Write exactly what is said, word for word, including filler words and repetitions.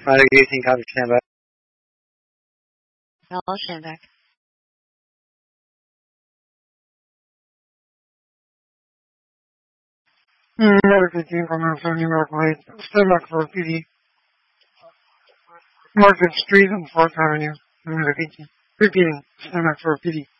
Pilot eighteen, copy, stand by. I'll stand back. Number fifteen from Minnesota, New York, late. Stand back for P D. Market Street on fourth Avenue, number fifteen. Repeating, stand back for P D.